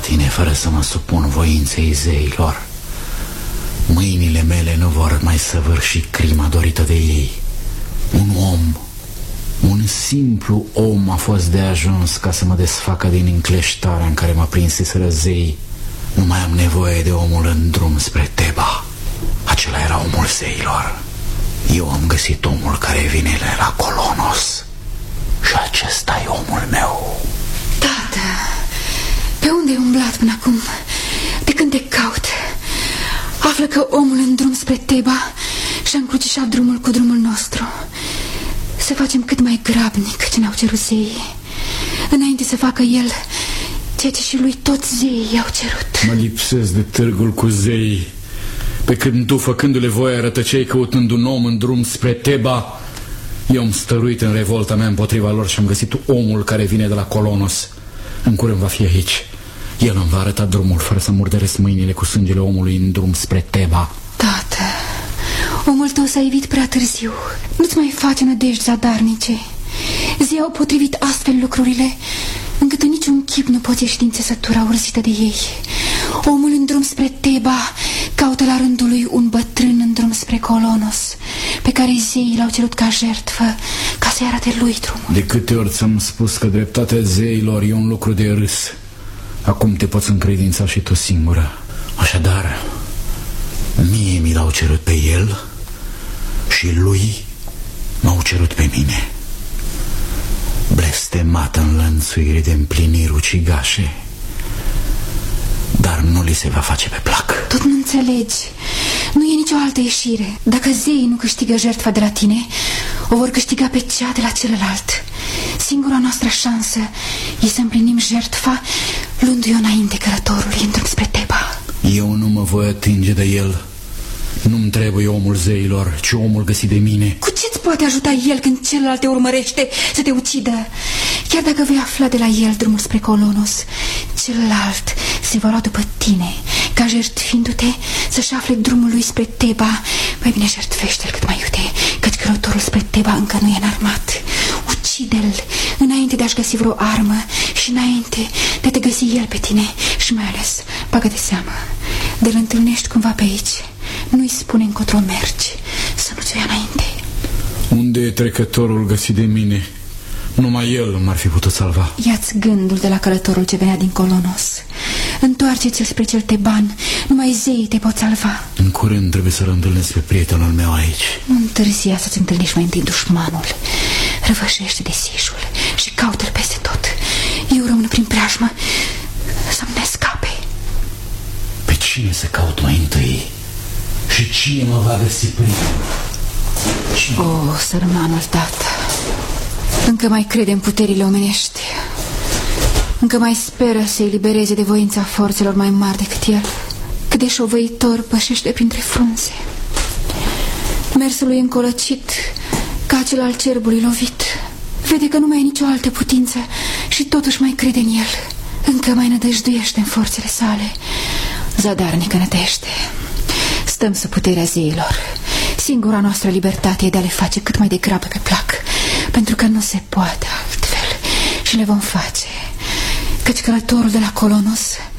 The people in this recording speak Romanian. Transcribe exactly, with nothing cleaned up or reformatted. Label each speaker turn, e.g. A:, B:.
A: tine fără să mă supun voinței zeilor. Mâinile mele nu vor mai săvârși crima dorită de ei. Un om, un simplu om a fost de ajuns ca să mă desfacă din încleștarea în care mă prinseseră zei. Nu mai am nevoie de omul în drum spre Teba. Acela era omul zeilor. Eu am găsit omul care vine de la Colonos. Și acesta e omul meu.
B: Tată, pe unde ai umblat până acum? De când te caut? Află că omul în drum spre Teba și-a încrucișat drumul cu drumul nostru. Să facem cât mai grabnic ce ne-au cerut zeii, înainte să facă el ceea ce și lui toți zeii i-au cerut.
A: Mă lipsesc de târgul cu zeii, pe când tu, făcându-le voia, rătăceai căutând un om în drum spre Teba. Eu am stăruit în revolta mea împotriva lor și am găsit omul care vine de la Colonos. În curând va fi aici. El îmi va arăta drumul fără să murdăresc mâinile cu sângele omului în drum spre Teba.
B: Tată, omul tău s-a ivit prea târziu. Nu-ți mai face nădejdi zadarnice. Zei au potrivit astfel lucrurile încât în niciun chip nu poți ieși din țesătura urzită de ei. Omul în drum spre Teba caută la rândul lui un bătrân în drum spre Colonos, pe care zeii l-au cerut ca jertfă, ca să-i arate lui drumul.
A: De câte ori ți-am spus că dreptatea zeilor e un lucru de râs. Acum te poți încredința și tu singură. Așadar, mie mi l-au cerut pe el și lui m-au cerut pe mine. Blestemat în lănțuire de împliniri ucigașe, dar nu li se va face pe plac.
B: Tot nu înțelegi. Nu e nicio altă ieșire. Dacă zeii nu câștigă jertfa de la tine, o vor câștiga pe cea de la celălalt. Singura noastră șansă e să împlinim jertfa luându-i înainte călătorului în drum spre Teba.
A: Eu nu mă voi atinge de el. Nu-mi trebuie omul zeilor, ci omul găsit de mine.
B: Cu ce-ți poate ajuta el când celălalt te urmărește să te ucidă? Chiar dacă vei afla de la el drumul spre Colonos, celălalt se va lua după tine, ca jertfindu-te să-și afle drumul lui spre Teba. Mai bine jertfește-l cât mai iute, căci călătorul spre Teba încă nu e înarmat. Ucide-l înainte de a-și găsi vreo armă și înainte de a te găsi el pe tine. Și mai ales, bagă de seamă, de-l întâlnești cumva pe aici, nu-i spune încotro mergi, să nu ți-o ia înainte.
A: Unde e trecătorul găsit de mine? Numai el m-ar fi putut salva.
B: Ia-ți gândul de la călătorul ce venea din Colonos. Întoarce-ți-l spre cel teban. Numai zeii te pot salva.
A: În curând trebuie să-l întâlnesc pe prietenul meu aici.
B: Nu întârzia să-ți întâlnești mai întâi dușmanul. Răvășește desișul și caută-l peste tot. Eu rămân prin preajmă să-mi ne scape.
A: Pe cine să caut mai întâi? Și cine mă va găsi primul?
B: O, oh, sărmanul tată, încă mai crede în puterile omenești. Încă mai speră să elibereze de voința forțelor mai mari decât el. Cât de șovăitor pășește printre frunze. Mersul lui încolăcit ca acela al cerbului lovit. Vede că nu mai e nicio altă putință și totuși mai crede în el. Încă mai nădăjduiește în forțele sale. Zadarnică nădejde. Stăm sub puterea zeilor. Singura noastră libertate e de a le face cât mai degrabă pe plac, pentru că nu se poate altfel și le vom face, căci călătorul de la Colonos